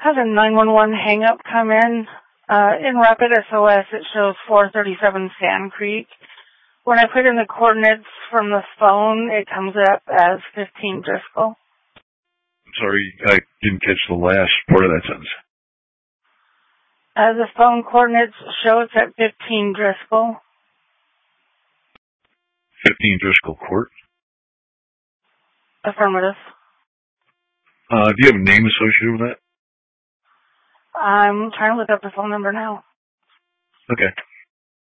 Had a 911 hang-up come in. In Rapid SOS, it shows 437 Sand Creek. When I put in the coordinates from the phone, it comes up as 15 Driscoll. Sorry, I didn't catch the last part of that sentence. The phone coordinates show it's at 15 Driscoll. 15 Driscoll Court? Affirmative. Do you have a name associated with that? I'm trying to look up the phone number now. Okay.